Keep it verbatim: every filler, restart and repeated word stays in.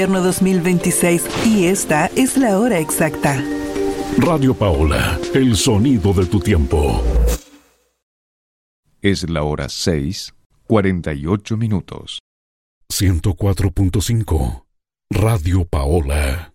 dos mil veintiséis y esta es la hora exacta. Radio Paola, el sonido de tu tiempo. Es la hora seis, cuarenta y ocho minutos. ciento cuatro punto cinco. Radio Paola.